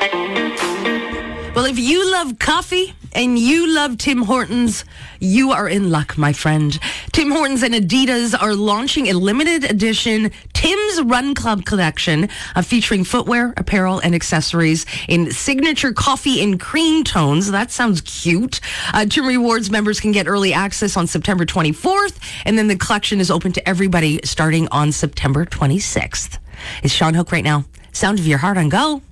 Well, if you love coffee and you love Tim Hortons, you are in luck, my friend. Tim Hortons and Adidas are launching a limited edition Tim's Run Club collection featuring footwear, apparel, and accessories in signature coffee and cream tones. That sounds cute. Tim Rewards members can get early access on September 24th, and then the collection is open to everybody starting on September 26th. It's Sean Hook right now. Sound of your heart on Go.